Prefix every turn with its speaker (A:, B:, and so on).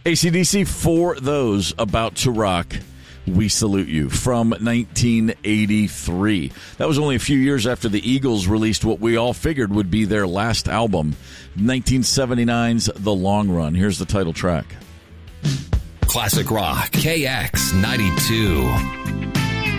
A: AC/DC, For Those About to Rock, We Salute You, from 1983. That was only a few years after the Eagles released what we all figured would be their last album, 1979's The Long Run. Here's the title track.
B: Classic Rock, KX 92.